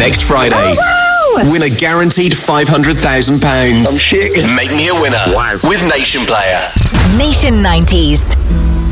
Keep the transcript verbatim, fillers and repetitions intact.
next Friday. Oh, wow. Win a guaranteed five hundred thousand pounds. I'm shaking. Make me a winner Wow. with Nation Player. Nation nineties.